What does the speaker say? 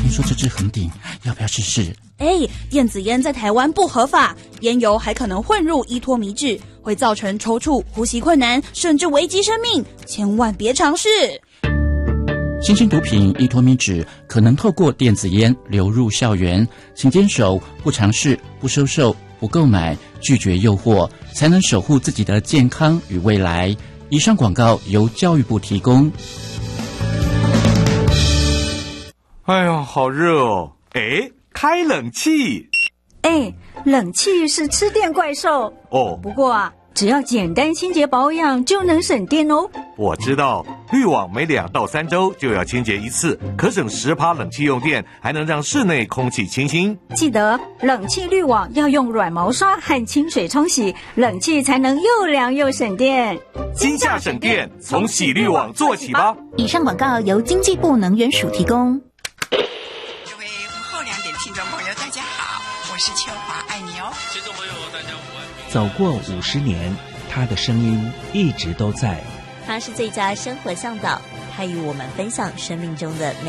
听说这支很顶，要不要试试？ 电子烟在台湾不合法，烟油还可能混入依托米脂，会造成抽搐、呼吸困难，甚至危及生命，千万别尝试。 新型毒品依托米脂可能透过电子烟流入校园，请坚守不尝试、不收受、不购买，拒绝诱惑，才能守护自己的健康与未来。以上广告由教育部提供。 哎呀，好热哦！开冷气。 冷气是吃电怪兽哦。 不过只要简单清洁保养就能省电哦。 我知道，滤网每2到3周就要清洁一次，可省10%冷气用电，还能让室内空气清新。 记得冷气滤网要用软毛刷和清水冲洗，冷气才能又凉又省电。 今夏省电，从洗滤网做起吧。 以上广告由经济部能源署提供。 各位午后2点听众朋友，大家好，我是秋华，爱你哦。听众朋友，大家午安。 走过50年，他的声音一直都在。 他是最佳生活向导，他与我们分享生命中的